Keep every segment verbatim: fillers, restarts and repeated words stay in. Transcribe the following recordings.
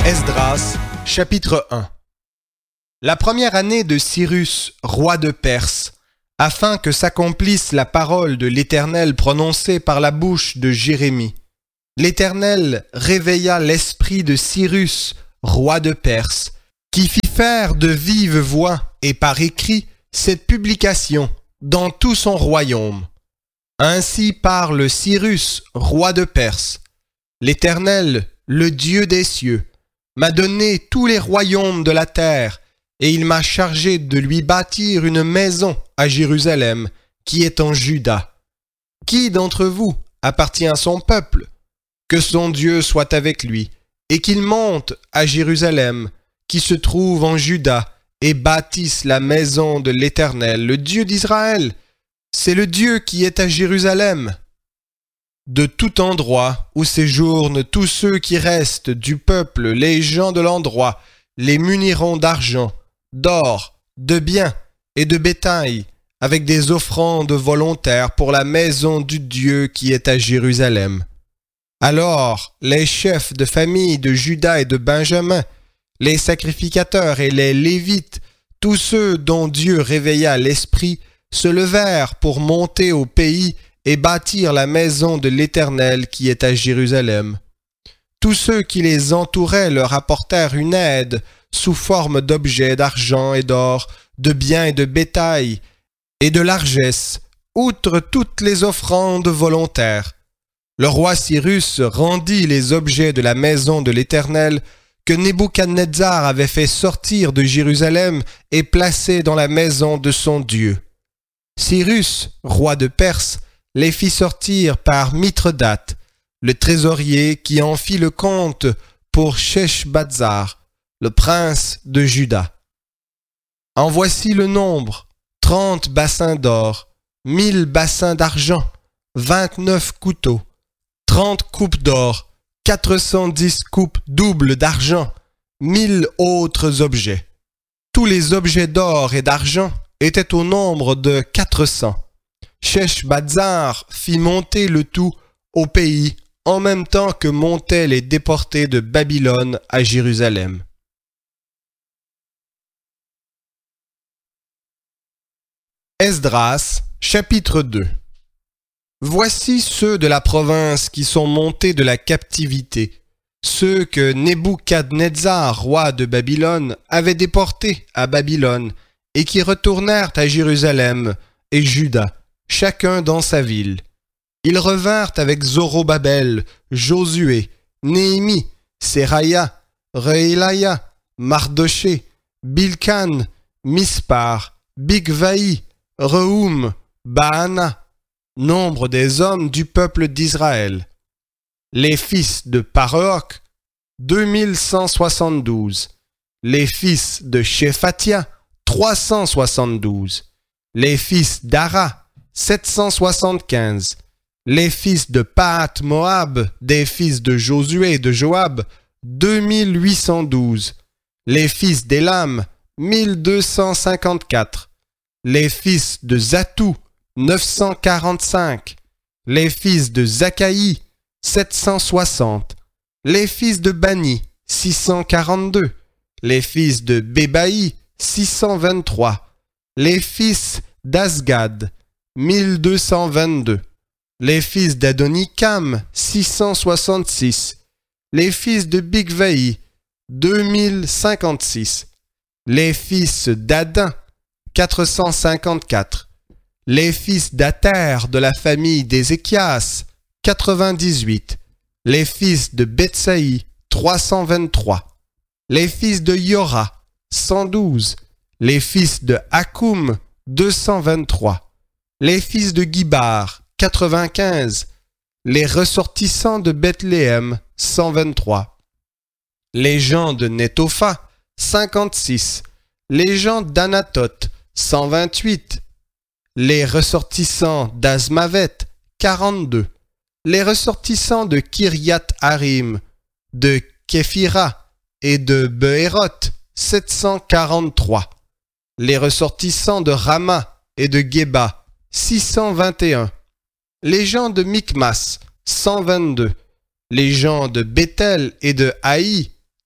Esdras, chapitre un. La première année de Cyrus, roi de Perse, afin que s'accomplisse la parole de l'Éternel prononcée par la bouche de Jérémie, l'Éternel réveilla l'esprit de Cyrus, roi de Perse, qui fit faire de vive voix et par écrit cette publication dans tout son royaume. Ainsi parle Cyrus, roi de Perse. L'Éternel, le Dieu des cieux, m'a donné tous les royaumes de la terre, et il m'a chargé de lui bâtir une maison à Jérusalem, qui est en Juda. Qui d'entre vous appartient à son peuple? Que son Dieu soit avec lui, et qu'il monte à Jérusalem, qui se trouve en Juda, et bâtisse la maison de l'Éternel, le Dieu d'Israël. C'est le Dieu qui est à Jérusalem. De tout endroit où séjournent tous ceux qui restent du peuple, les gens de l'endroit, les muniront d'argent, d'or, de biens et de bétail, avec des offrandes volontaires pour la maison du Dieu qui est à Jérusalem. Alors les chefs de famille de Juda et de Benjamin, les sacrificateurs et les Lévites, tous ceux dont Dieu réveilla l'esprit, se levèrent pour monter au pays et bâtir la maison de l'Éternel qui est à Jérusalem. Tous ceux qui les entouraient leur apportèrent une aide sous forme d'objets d'argent et d'or, de biens et de bétail, et de largesse, outre toutes les offrandes volontaires. Le roi Cyrus rendit les objets de la maison de l'Éternel que Nebuchadnezzar avait fait sortir de Jérusalem et placés dans la maison de son Dieu. Cyrus, roi de Perse, les fit sortir par Mithredate, le trésorier qui en fit le compte pour Sheshbazzar, le prince de Juda. En voici le nombre, trente bassins d'or, mille bassins d'argent, vingt-neuf couteaux, trente coupes d'or, quatre cent dix coupes doubles d'argent, mille autres objets. Tous les objets d'or et d'argent étaient au nombre de quatre cents. Sheshbazzar fit monter le tout au pays en même temps que montaient les déportés de Babylone à Jérusalem. Esdras, chapitre deux. Voici ceux de la province qui sont montés de la captivité, ceux que Nebuchadnezzar, roi de Babylone, avait déportés à Babylone et qui retournèrent à Jérusalem et Juda, chacun dans sa ville. Ils revinrent avec Zorobabel, Josué, Néhémie, Seraya, Reélaya, Mardoché, Bilkan, Mispar, Bigvaï, Rehoum, Baana, nombre des hommes du peuple d'Israël. Les fils de Paroch, deux mille cent soixante-douze. Les fils de Shephatia, trois cent soixante-douze. Les fils d'Ara, sept cent soixante-quinze. Les fils de Pahath-Moab, des fils de Josué et de Joab, deux mille huit cent douze. Les fils d'Élam, mille deux cent cinquante-quatre. Les fils de Zatou, neuf cent quarante-cinq. Les fils de Zakaï, sept cent soixante. Les fils de Bani, six cent quarante-deux. Les fils de Bébaï, six cent vingt-trois. Les fils d'Azgad, mille deux cent vingt-deux. Les fils d'Adonikam, six cent soixante-six. Les fils de Bigvaï, deux mille cinquante-six. Les fils d'Adin, quatre cent cinquante-quatre. Les fils d'Ater de la famille d'Ézéchias, quatre-vingt-dix-huit. Les fils de Betsaï, trois cent vingt-trois. Les fils de Yora, cent douze. Les fils de Hakoum, deux cent vingt-trois. Les fils de Gibar, quatre-vingt-quinze. Les ressortissants de Bethléem, cent vingt-trois. Les gens de Netopha, cinquante-six. Les gens d'Anatoth, cent vingt-huit. Les ressortissants d'Azmavet, quarante-deux. Les ressortissants de Kiriath-Harim, de Képhira et de Beéroth, sept cent quarante-trois. Les ressortissants de Rama et de Geba, six cent vingt et un. Les gens de Michmas, cent vingt-deux. Les gens de Béthel et de Haï,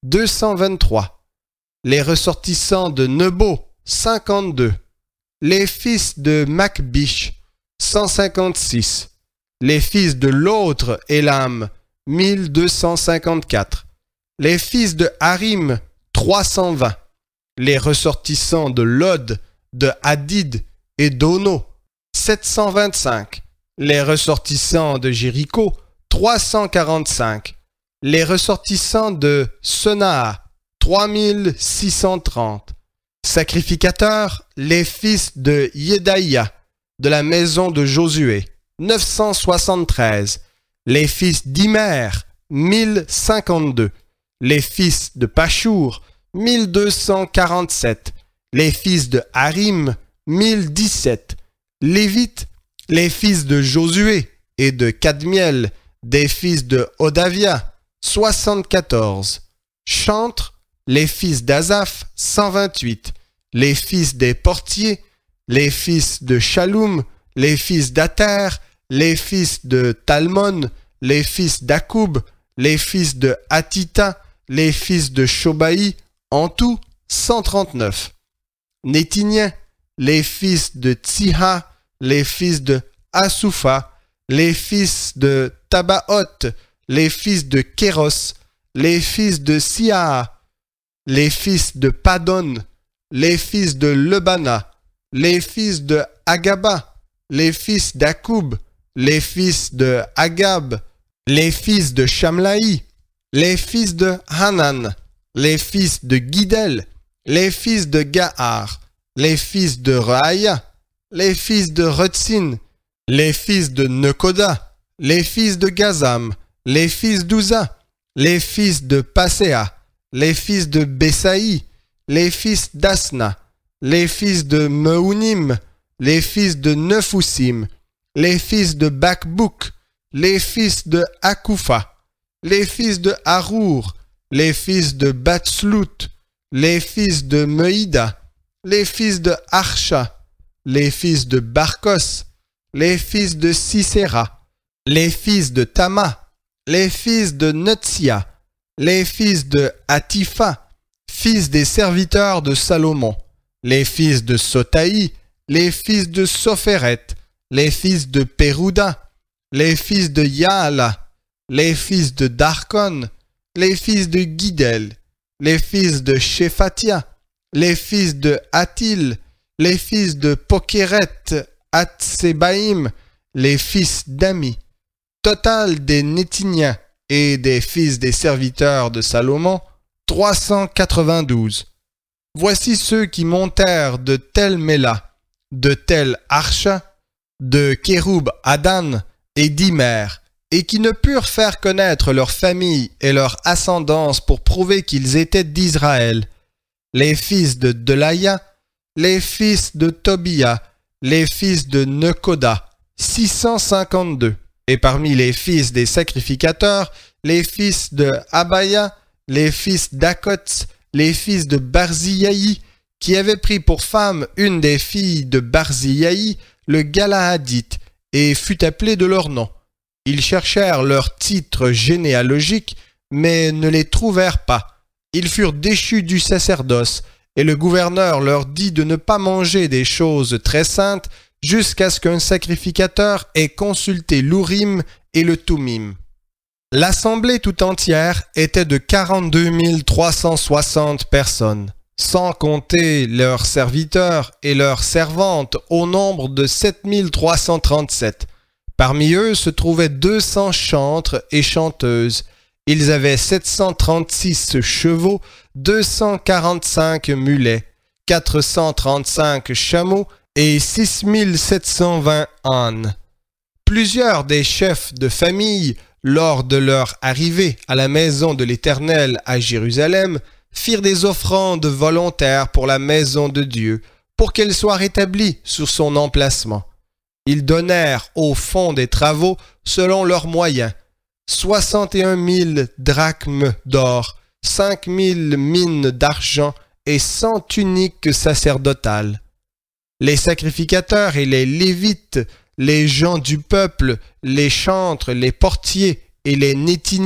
deux cent vingt-trois. Les ressortissants de Nebo, cinquante-deux. Les fils de Macbish, cent cinquante-six. Les fils de l'autre Élam, mille deux cent cinquante-quatre. Les fils de Harim, trois cent vingt. Les ressortissants de Lod, de Hadid et d'Ono, sept cent vingt-cinq. Les ressortissants de Jéricho, trois cent quarante-cinq. Les ressortissants de Senaa, trois mille six cent trente. Sacrificateurs, les fils de Yedaïa, de la maison de Josué, neuf cent soixante-treize. Les fils d'Imer, mille cinquante-deux. Les fils de Pashur, mille deux cent quarante-sept. Les fils de Harim, mille dix-sept. Lévites, les fils de Josué et de Kadmiel, des fils de Hodavia, soixante-quatorze. Chantres, les fils d'Azaph, cent vingt-huit. Les fils des portiers, les fils de Shaloum, les fils d'Ater, les fils de Talmon, les fils d'Akoub, les fils de Hatita, les fils de Shobaï, en tout cent trente-neuf. Nétiniens, les fils de Tsiha, les fils de Asupha, les fils de Tabaoth, les fils de Kéros, les fils de Siaa, les fils de Padon, les fils de Lebana, les fils de Agaba, les fils d'Akoub, les fils de Agab, les fils de Shamlaï, les fils de Hanan, les fils de Gidel, les fils de Gahar, les fils de Raaya, les fils de Retsin, les fils de Nekoda, les fils de Gazam, les fils d'Uza, les fils de Paséa, les fils de Besaï, les fils d'Asna, les fils de Meunim, les fils de Nefusim, les fils de Bakbouk, les fils de Akoufa, les fils de Harour, les fils de Batslout, les fils de Meïda, les fils de Archa, les fils de Barkos, les fils de Sisera, les fils de Tama, les fils de Netsia, les fils de Hatifa, fils des serviteurs de Salomon, les fils de Sotaï, les fils de Sopheret, les fils de Pérouda, les fils de Yaala, les fils de Darkon, les fils de Gidel, les fils de Shephatia, les fils de Hatil, les fils de Pokeret, Hatsebaïm, les fils d'Ami. Total des Nétiniens et des fils des serviteurs de Salomon, trois cent quatre-vingt-douze. Voici ceux qui montèrent de Tel Méla, de Tel Archa, de Kéroub Adan et d'Imer, et qui ne purent faire connaître leur famille et leur ascendance pour prouver qu'ils étaient d'Israël. Les fils de Delaya, les fils de Tobia, les fils de Nekoda, six cent cinquante-deux. Et parmi les fils des sacrificateurs, les fils de Abaya, les fils d'Akots, les fils de Barziaï, qui avaient pris pour femme une des filles de Barziaï, le Galaadite, et fut appelé de leur nom. Ils cherchèrent leur titre généalogique, mais ne les trouvèrent pas. Ils furent déchus du sacerdoce, et le gouverneur leur dit de ne pas manger des choses très saintes jusqu'à ce qu'un sacrificateur ait consulté l'Urim et le Tumim. L'assemblée tout entière était de quarante-deux mille trois cent soixante personnes, sans compter leurs serviteurs et leurs servantes au nombre de sept mille trois cent trente-sept. Parmi eux se trouvaient deux cents chantres et chanteuses. Ils avaient sept cent trente-six chevaux, deux cent quarante-cinq mulets, quatre cent trente-cinq chameaux et six mille sept cent vingt ânes. Plusieurs des chefs de famille, lors de leur arrivée à la maison de l'Éternel à Jérusalem, firent des offrandes volontaires pour la maison de Dieu, pour qu'elle soit rétablie sur son emplacement. Ils donnèrent au fond des travaux selon leurs moyens, soixante et un mille drachmes d'or, cinq mille mines d'argent et cent tuniques sacerdotales. Les sacrificateurs et les Lévites, les gens du peuple, les chantres, les portiers et les Nétiniens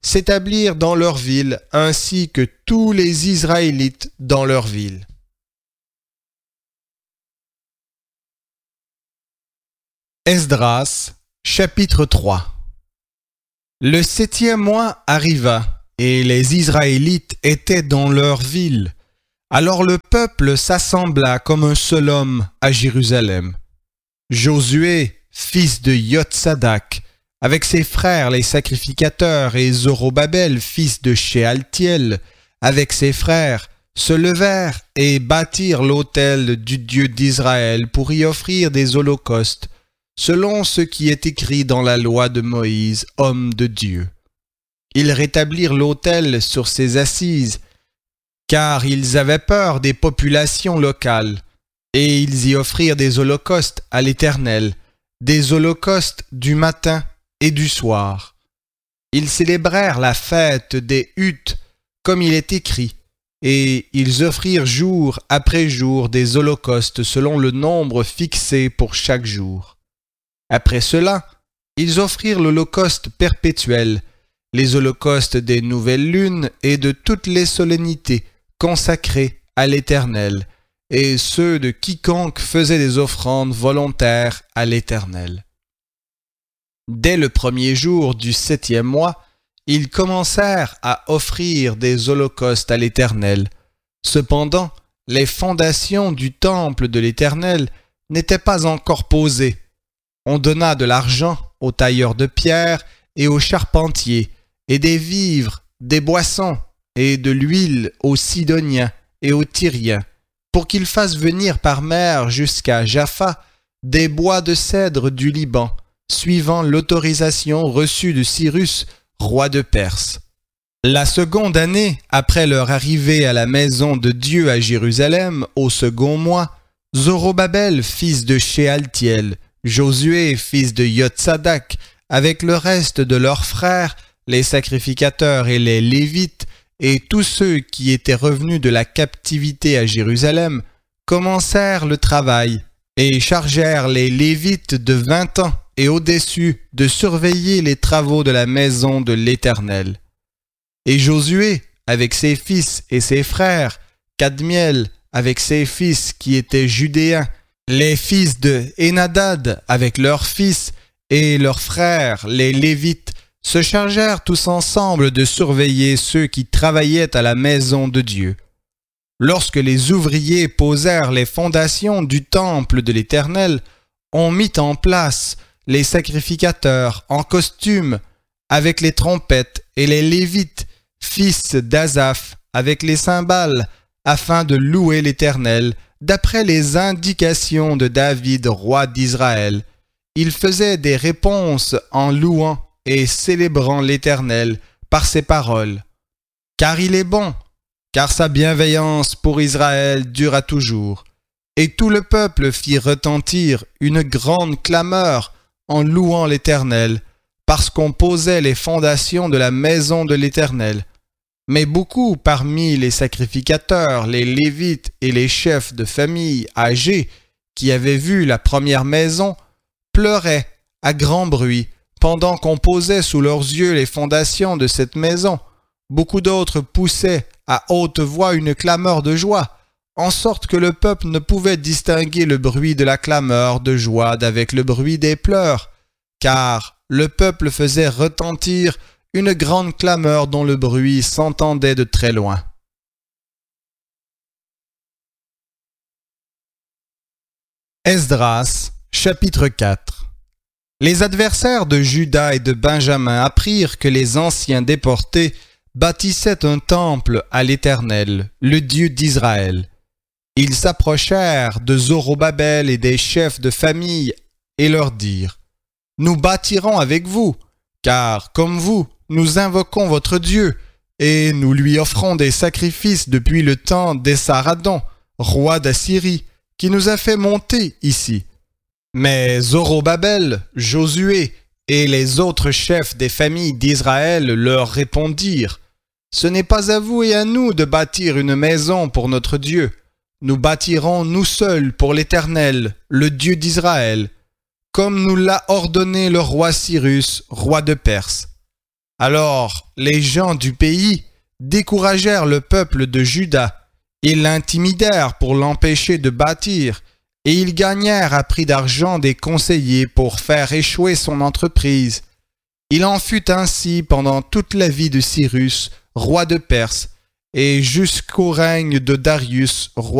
s'établirent dans leur ville, ainsi que tous les Israélites dans leur ville. Esdras, chapitre trois. Le septième mois arriva, et les Israélites étaient dans leur ville. Alors le peuple s'assembla comme un seul homme à Jérusalem. Josué, fils de Yotsadak, avec ses frères les sacrificateurs, et Zorobabel, fils de Shealtiel, avec ses frères, se levèrent et bâtirent l'autel du Dieu d'Israël pour y offrir des holocaustes, selon ce qui est écrit dans la loi de Moïse, homme de Dieu. Ils rétablirent l'autel sur ses assises, car ils avaient peur des populations locales, et ils y offrirent des holocaustes à l'Éternel, des holocaustes du matin et du soir. Ils célébrèrent la fête des huttes, comme il est écrit, et ils offrirent jour après jour des holocaustes selon le nombre fixé pour chaque jour. Après cela, ils offrirent l'holocauste perpétuel, les holocaustes des nouvelles lunes et de toutes les solennités consacrées à l'Éternel, et ceux de quiconque faisait des offrandes volontaires à l'Éternel. Dès le premier jour du septième mois, ils commencèrent à offrir des holocaustes à l'Éternel. Cependant, les fondations du temple de l'Éternel n'étaient pas encore posées. On donna de l'argent aux tailleurs de pierre et aux charpentiers, et des vivres, des boissons, et de l'huile aux Sidoniens et aux Tyriens, pour qu'ils fassent venir par mer jusqu'à Jaffa des bois de cèdre du Liban, suivant l'autorisation reçue de Cyrus, roi de Perse. La seconde année, après leur arrivée à la maison de Dieu à Jérusalem, au second mois, Zorobabel, fils de Shealtiel, Josué, fils de Yotsadak, avec le reste de leurs frères, les sacrificateurs et les Lévites, et tous ceux qui étaient revenus de la captivité à Jérusalem, commencèrent le travail, et chargèrent les Lévites de vingt ans et au-dessus de surveiller les travaux de la maison de l'Éternel. Et Josué, avec ses fils et ses frères, Kadmiel, avec ses fils qui étaient judéens, les fils de Hénadad, avec leurs fils, et leurs frères, les Lévites, se chargèrent tous ensemble de surveiller ceux qui travaillaient à la maison de Dieu. Lorsque les ouvriers posèrent les fondations du temple de l'Éternel, on mit en place les sacrificateurs en costume avec les trompettes et les Lévites, fils d'Asaph, avec les cymbales, afin de louer l'Éternel, d'après les indications de David, roi d'Israël. Il faisait des réponses en louant et célébrant l'Éternel par ses paroles. Car il est bon, car sa bienveillance pour Israël dura toujours. Et tout le peuple fit retentir une grande clameur en louant l'Éternel, parce qu'on posait les fondations de la maison de l'Éternel. Mais beaucoup parmi les sacrificateurs, les Lévites et les chefs de famille âgés qui avaient vu la première maison pleuraient à grand bruit pendant qu'on posait sous leurs yeux les fondations de cette maison. Beaucoup d'autres poussaient à haute voix une clameur de joie, en sorte que le peuple ne pouvait distinguer le bruit de la clameur de joie d'avec le bruit des pleurs, car le peuple faisait retentir une grande clameur dont le bruit s'entendait de très loin. Esdras, chapitre quatre. Les adversaires de Juda et de Benjamin apprirent que les anciens déportés bâtissaient un temple à l'Éternel, le Dieu d'Israël. Ils s'approchèrent de Zorobabel et des chefs de famille et leur dirent : « Nous bâtirons avec vous, car, comme vous, nous invoquons votre Dieu, et nous lui offrons des sacrifices depuis le temps d'Essaradon, roi d'Assyrie, qui nous a fait monter ici. » Mais Zorobabel, Josué et les autres chefs des familles d'Israël leur répondirent : « Ce n'est pas à vous et à nous de bâtir une maison pour notre Dieu. Nous bâtirons nous seuls pour l'Éternel, le Dieu d'Israël, comme nous l'a ordonné le roi Cyrus, roi de Perse. » Alors les gens du pays découragèrent le peuple de Juda, ils l'intimidèrent pour l'empêcher de bâtir, et ils gagnèrent à prix d'argent des conseillers pour faire échouer son entreprise. Il en fut ainsi pendant toute la vie de Cyrus, roi de Perse, et jusqu'au règne de Darius, roi